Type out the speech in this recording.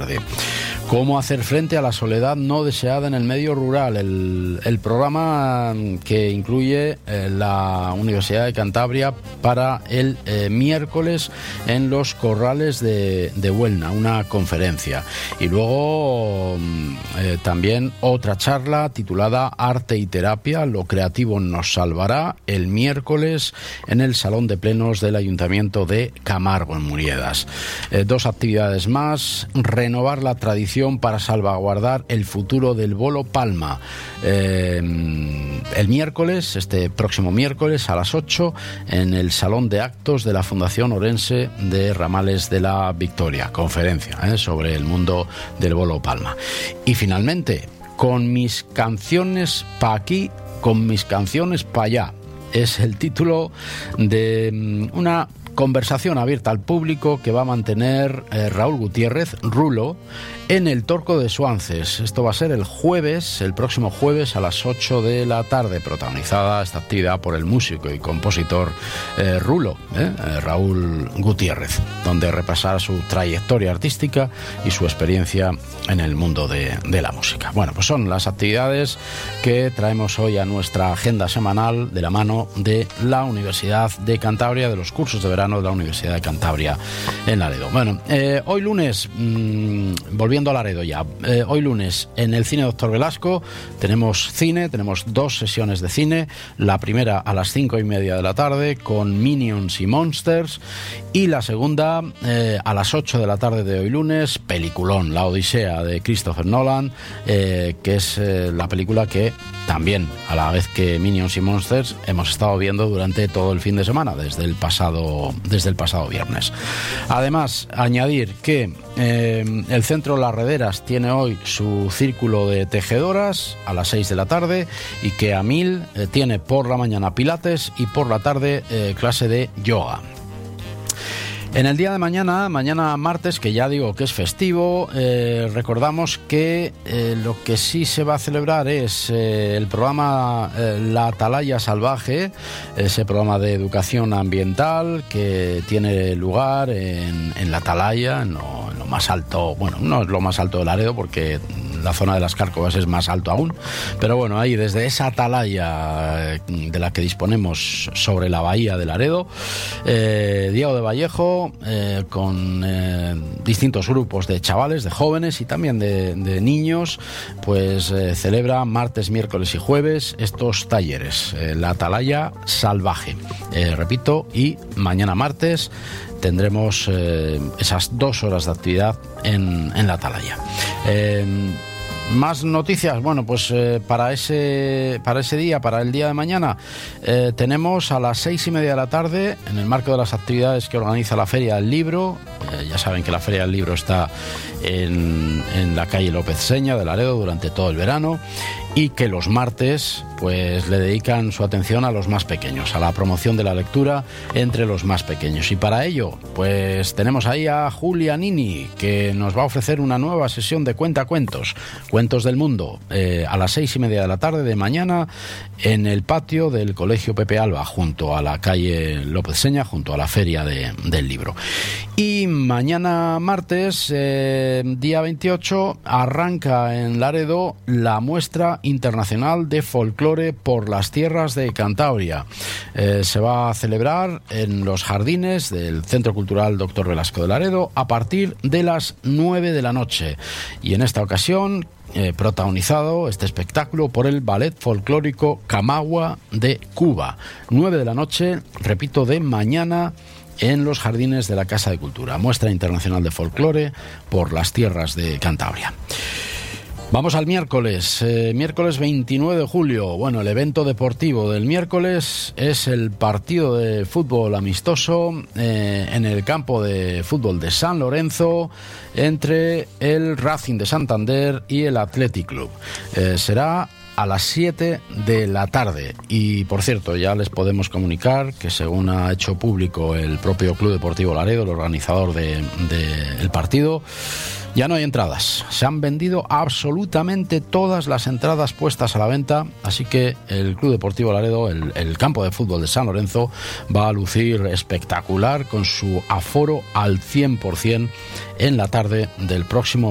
tarde. ¿Cómo hacer frente a la soledad no deseada en el medio rural? El programa que incluye la Universidad de Cantabria para el miércoles en los Corrales de Huelna, una conferencia. Y luego también otra charla titulada Arte y Terapia, lo creativo nos salvará, el miércoles en el Salón de Plenos del Ayuntamiento de Camargo, en Muriedas. Dos actividades más: renovar la tradición para salvaguardar el futuro del bolo palma. El miércoles, este próximo miércoles a las 8, en el Salón de Actos de la Fundación Orense de Ramales de la Victoria. Conferencia sobre el mundo del bolo palma. Y finalmente, con mis canciones pa' aquí, con mis canciones pa' allá. Es el título de una conversación abierta al público que va a mantener Raúl Gutiérrez, Rulo, en el Torco de Suances. Esto va a ser el próximo jueves a las 8 de la tarde, protagonizada esta actividad por el músico y compositor Rulo, Raúl Gutiérrez, donde repasará su trayectoria artística y su experiencia en el mundo de la música. Bueno, pues son las actividades que traemos hoy a nuestra agenda semanal de la mano de la Universidad de Cantabria, de los cursos de verano de la Universidad de Cantabria en Laredo. Bueno, hoy lunes, volviendo a Laredo ya, hoy lunes en el Cine Doctor Velasco tenemos dos sesiones de cine. La primera a las 5:30 de la tarde con Minions y Monsters, y la segunda a las 8 de la tarde de hoy lunes, peliculón, La Odisea de Christopher Nolan, que es la película que también, a la vez que Minions y Monsters, hemos estado viendo durante todo el fin de semana, desde el pasado viernes. Además, añadir que el Centro Las Rederas tiene hoy su círculo de tejedoras a las 6 de la tarde, y que Amil tiene por la mañana pilates y por la tarde clase de yoga. En el día de mañana martes, que ya digo que es festivo, recordamos que lo que sí se va a celebrar es el programa La Atalaya Salvaje, ese programa de educación ambiental que tiene lugar en la Atalaya, en lo más alto, bueno, no es lo más alto de Laredo porque la zona de las Cárcovas es más alto aún, pero bueno, ahí desde esa atalaya de la que disponemos sobre la bahía de Laredo, Diego de Vallejo, con distintos grupos de chavales, de jóvenes y también de niños, pues celebra martes, miércoles y jueves estos talleres, la Atalaya Salvaje, repito, y mañana martes tendremos esas 2 horas de actividad en la Atalaya. Más noticias, bueno, pues para ese día, para el día de mañana, tenemos a las 6:30 de la tarde, en el marco de las actividades que organiza la Feria del Libro. Ya saben que la Feria del Libro está en la calle López Seña de Laredo durante todo el verano, y que los martes pues le dedican su atención a los más pequeños, a la promoción de la lectura entre los más pequeños. Y para ello, pues tenemos ahí a Julia Nini, que nos va a ofrecer una nueva sesión de cuentos del mundo, a las 6:30 de la tarde de mañana, en el patio del Colegio Pepe Alba, junto a la calle López Seña, junto a la Feria del Libro. Y mañana martes, día 28, arranca en Laredo la muestra internacional de folclore por las tierras de Cantabria. Se va a celebrar en los jardines del Centro Cultural Doctor Velasco de Laredo a partir de las 9 de la noche. Y en esta ocasión, protagonizado este espectáculo por el Ballet Folclórico Camagua de Cuba. 9 de la noche, repito, de mañana, en los jardines de la Casa de Cultura. Muestra internacional de folclore por las tierras de Cantabria. Vamos al miércoles, miércoles 29 de julio. Bueno, el evento deportivo del miércoles es el partido de fútbol amistoso en el campo de fútbol de San Lorenzo entre el Racing de Santander y el Athletic Club. Será a las 7 de la tarde. Y por cierto, ya les podemos comunicar que, según ha hecho público el propio Club Deportivo Laredo, el organizador del partido, ya no hay entradas. Se han vendido absolutamente todas las entradas puestas a la venta, así que el Club Deportivo Laredo, el campo de fútbol de San Lorenzo, va a lucir espectacular con su aforo al 100% en la tarde del próximo